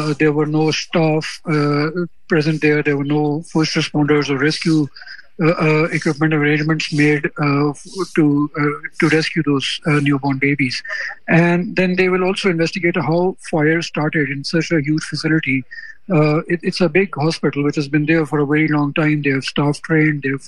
There were no staff present there. There were no first responders or rescue equipment arrangements made to rescue those newborn babies. And then they will also investigate how fire started in such a huge facility. It's a big hospital which has been there for a very long time. They have staff trained. They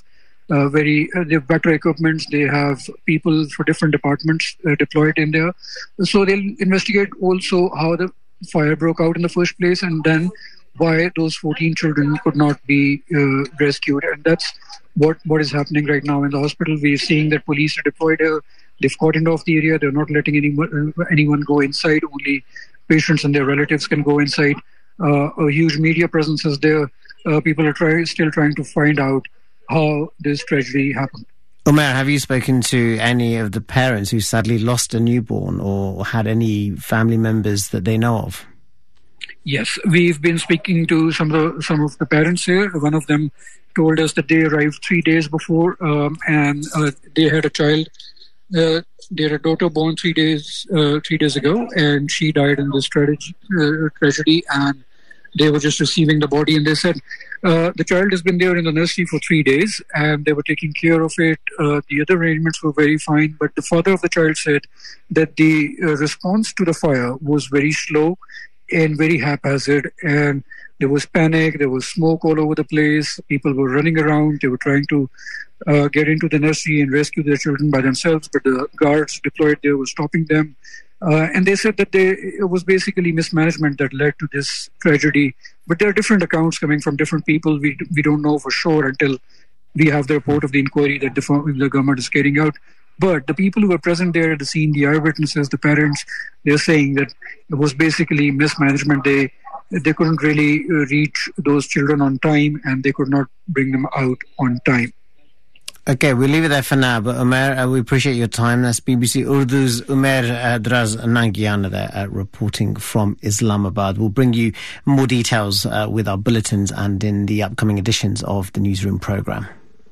have better equipment. They have people for different departments deployed in there. So they'll investigate also how the fire broke out in the first place, and then why those 14 children could not be rescued. And that's what is happening right now in the hospital. We're seeing that police are deployed here. They've cordoned off the area. They're not letting anyone go inside. Only patients and their relatives can go inside. A huge media presence is there. People are still trying to find out how this tragedy happened. Umair, have you spoken to any of the parents who sadly lost a newborn or had any family members that they know of? Yes, we've been speaking to some of the parents here. One of them told us that they arrived 3 days before, and they had a child. They had a daughter born 3 days ago, and she died in this tragedy. And they were just receiving the body, and they said the child has been there in the nursery for 3 days, and they were taking care of it. The other arrangements were very fine, but the father of the child said that the response to the fire was very slow and very haphazard, and there was panic, there was smoke all over the place, people were running around, they were trying to get into the nursery and rescue their children by themselves, but the guards deployed there were stopping them. And they said that it was basically mismanagement that led to this tragedy. But there are different accounts coming from different people. We don't know for sure until we have the report of the inquiry that the government is carrying out. But the people who were present there at the scene, the eyewitnesses, the parents, they're saying that it was basically mismanagement. They couldn't really reach those children on time, and they could not bring them out on time. Okay, we'll leave it there for now, but Umair, we appreciate your time. That's BBC Urdu's Umair Draz Nangiana there reporting from Islamabad. We'll bring you more details with our bulletins and in the upcoming editions of the Newsroom programme.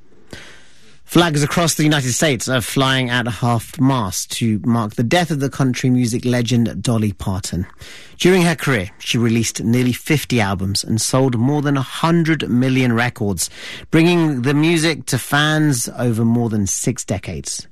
Flags across the United States are flying at half-mast to mark the death of the country music legend Dolly Parton. During her career, she released nearly 50 albums and sold more than 100 million records, bringing the music to fans over more than 6 decades.